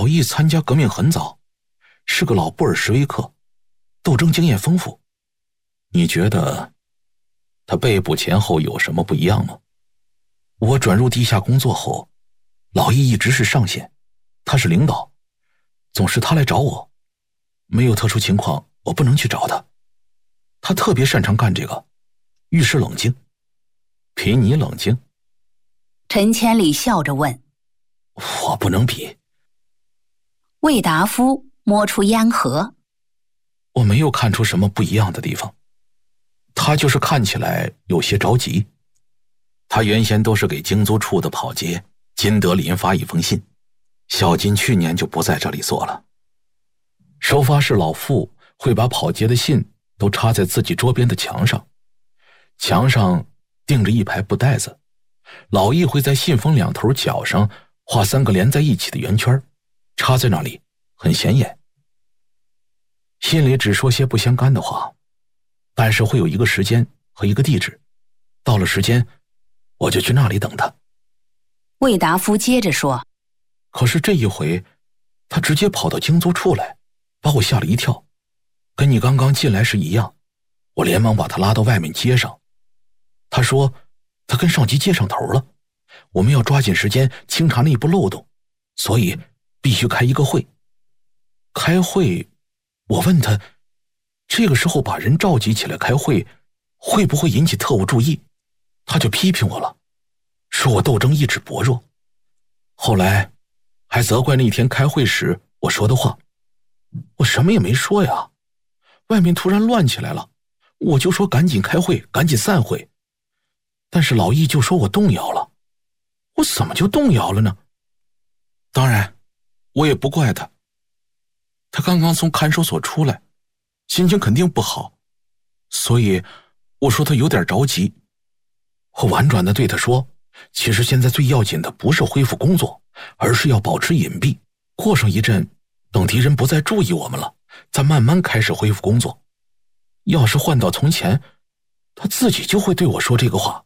老易参加革命很早，是个老布尔什维克，斗争经验丰富。你觉得他被捕前后有什么不一样吗？我转入地下工作后，老易一直是上线，他是领导，总是他来找我，没有特殊情况我不能去找他。他特别擅长干这个，遇事冷静，比你冷静。 陈千里笑着问。 我不能比。 魏达夫摸出烟盒。 我没有看出什么不一样的地方，他就是看起来有些着急。他原先都是给京租处的跑街金德林发一封信，小金去年就不在这里做了。收发室老傅会把跑街的信都插在自己桌边的墙上，墙上钉着一排布袋子，老易会在信封两头角上画3个连在一起的圆圈，插在那里很显眼。信里只说些不相干的话，但是会有一个时间和一个地址，到了时间我就去那里等他。 魏达夫接着说。 可是这一回他直接跑到京租处来，把我吓了一跳，跟你刚刚进来时一样。我连忙把他拉到外面街上，他说他跟上级接上头了，我们要抓紧时间清查内部漏洞，所以必须开一个会。开会，我问他这个时候把人召集起来开会会不会引起特务注意，他就批评我了，说我斗争意志薄弱，后来还责怪那天开会时我说的话。我什么也没说呀，外面突然乱起来了，我就说赶紧开会，赶紧散会。但是老易就说我动摇了，我怎么就动摇了呢？当然我也不怪他，他刚刚从看守所出来，心情肯定不好，所以我说他有点着急。我婉转地对他说，其实现在最要紧的不是恢复工作，而是要保持隐蔽，过上一阵，等敌人不再注意我们了，再慢慢开始恢复工作。要是换到从前，他自己就会对我说这个话。